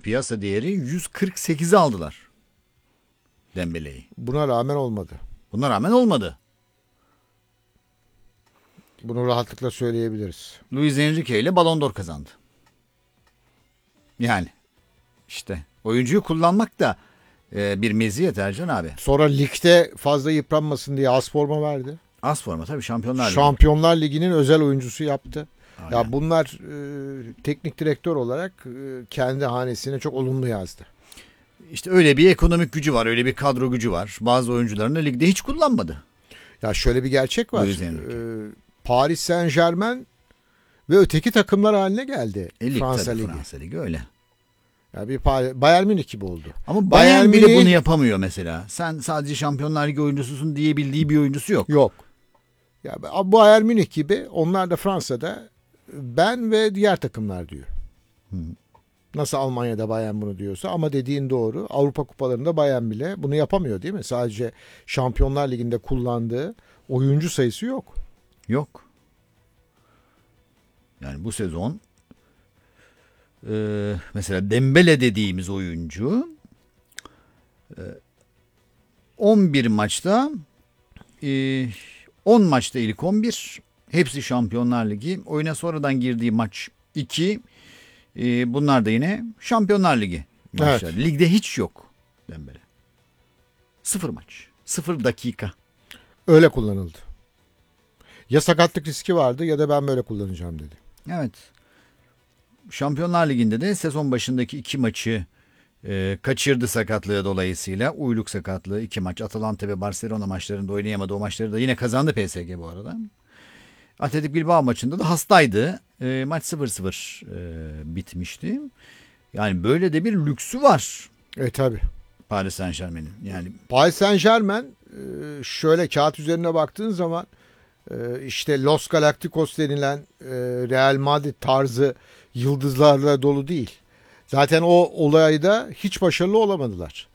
piyasa değeri 148'e aldılar Dembele'yi. Buna rağmen olmadı. Buna rağmen olmadı. Bunu rahatlıkla söyleyebiliriz. Luis Enrique ile Ballon d'Or kazandı. Yani işte oyuncuyu kullanmak da bir meziyet Ercan abi. Sonra ligde fazla yıpranmasın diye az forma verdi. Az forma tabii, Şampiyonlar Ligi. Şampiyonlar Ligi'nin özel oyuncusu yaptı. Aynen. Ya bunlar teknik direktör olarak kendi hanesine çok olumlu yazdı. İşte öyle bir ekonomik gücü var, öyle bir kadro gücü var. Bazı oyuncularını ligde hiç kullanmadı. Ya şöyle bir gerçek var. Luis Enrique. Paris Saint-Germain ve öteki takımlar haline geldi. Lig Fransa tabii, Ligi. Fransa Ligi öyle. Ya bir Bayern Münih gibi oldu. Ama Bayern Bayern bile Münih- bunu yapamıyor mesela. Sen sadece Şampiyonlar Ligi oyuncususun diyebildiği bir oyuncusu yok. Yok. Ya bu Bayern Münih gibi, onlar da Fransa'da ben ve diğer takımlar diyor. Nasıl Almanya'da Bayern bunu diyorsa, ama dediğin doğru. Avrupa kupalarında Bayern bile bunu yapamıyor değil mi? Sadece Şampiyonlar Ligi'nde kullandığı oyuncu sayısı yok. Yok. Yani bu sezon mesela Dembele dediğimiz oyuncu 11 maçta 10 maçta ilk 11, hepsi Şampiyonlar Ligi. Oyuna sonradan girdiği maç 2. Bunlar da yine Şampiyonlar Ligi maçları. Evet. Ligde hiç yok Dembele. 0 maç. 0 dakika. Öyle kullanıldı. Ya sakatlık riski vardı ya da ben böyle kullanacağım dedi. Evet. Şampiyonlar Ligi'nde de sezon başındaki 2 maçı kaçırdı sakatlığı dolayısıyla. Uyluk sakatlığı 2 maç. Atalanta ve Barcelona maçlarında oynayamadı. O maçları da yine kazandı PSG bu arada. Atletik Bilbao maçında da hastaydı. Maç 0-0 bitmişti. Yani böyle de bir lüksü var Tabi. Paris Saint-Germain'in. Yani Paris Saint-Germain şöyle kağıt üzerine baktığın zaman işte Los Galacticos denilen Real Madrid tarzı yıldızlarla dolu değil. Zaten o olayda hiç başarılı olamadılar.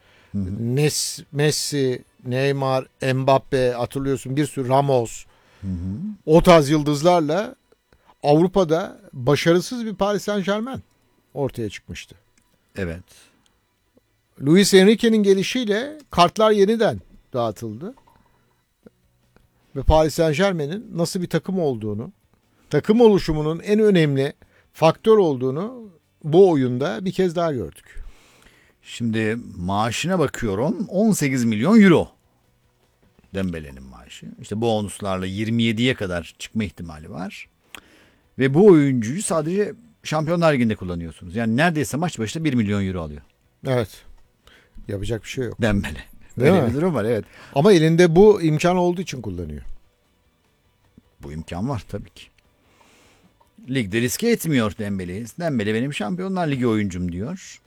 Messi, Neymar, Mbappe, hatırlıyorsun, bir sürü Ramos, o tarz yıldızlarla Avrupa'da başarısız bir Paris Saint-Germain ortaya çıkmıştı. evet. Luis Enrique'nin gelişiyle kartlar yeniden dağıtıldı. Ve Paris Saint-Germain'in nasıl bir takım olduğunu, takım oluşumunun en önemli faktör olduğunu bu oyunda bir kez daha gördük. Şimdi maaşına bakıyorum, 18 milyon euro Dembele'nin maaşı. İşte bonuslarla 27'ye kadar çıkma ihtimali var. Ve bu oyuncuyu sadece Şampiyonlar Ligi'nde kullanıyorsunuz. Yani neredeyse maç başına 1 milyon euro alıyor Evet. Yapacak bir şey yok. Dembele. Değil Böyle mi? bir durum var, evet. Ama elinde bu imkan olduğu için kullanıyor. Bu imkan var tabii ki. Ligde riske etmiyor Dembele'yi. Dembele benim Şampiyonlar Ligi oyuncum diyor.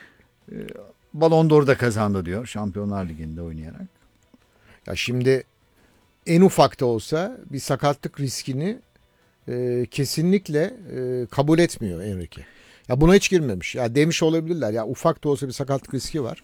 Ballon d'Or da kazandı diyor Şampiyonlar Ligi'nde oynayarak. Ya şimdi en ufak da olsa bir sakatlık riskini kesinlikle kabul etmiyor Enrique. Ya buna hiç girmemiş. Ya demiş olabilirler. Ya ufak da olsa bir sakatlık riski var.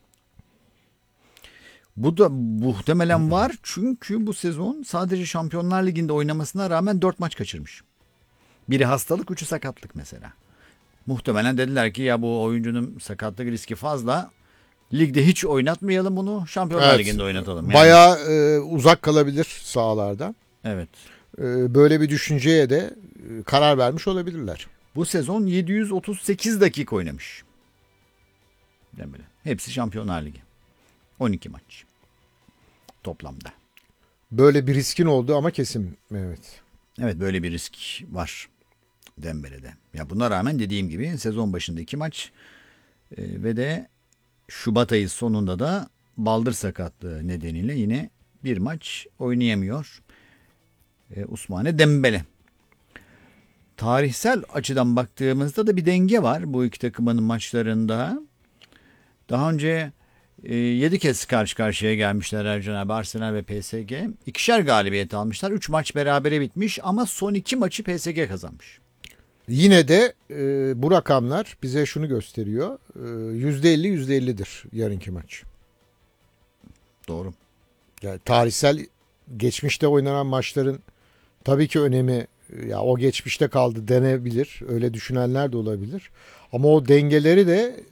Bu da muhtemelen var, çünkü bu sezon sadece Şampiyonlar Ligi'nde oynamasına rağmen 4 maç kaçırmış. Biri hastalık, 3'ü sakatlık mesela. Muhtemelen dediler ki ya bu oyuncunun sakatlık riski fazla. Ligde hiç oynatmayalım bunu. Şampiyonlar Ligi'nde oynatalım. Yani. Bayağı uzak kalabilir sahalardan. Evet. Böyle bir düşünceye de karar vermiş olabilirler. Bu sezon 738 dakika oynamış Dembele. Hepsi Şampiyonlar Ligi. 12 maç toplamda. Böyle bir riskin oldu ama kesin Mehmet. Evet, böyle bir risk var Dembele'de. Ya buna rağmen dediğim gibi sezon başında 2 maç ve de Şubat ayı sonunda da baldır sakatlığı nedeniyle yine bir maç oynayamıyor Ousmane Dembele. Tarihsel açıdan baktığımızda da bir denge var bu iki takımın maçlarında. Daha önce 7 kez karşı karşıya gelmişler Ercan abi, Arsenal ve PSG. 2'şer galibiyet almışlar. 3 maç berabere bitmiş ama son 2 maçı PSG kazanmış. Yine de bu rakamlar bize şunu gösteriyor. %50 %50'dir yarınki maç. Doğru. Yani tarihsel geçmişte oynanan maçların tabii ki önemi, ya o geçmişte kaldı denebilir. Öyle düşünenler de olabilir. Ama o dengeleri de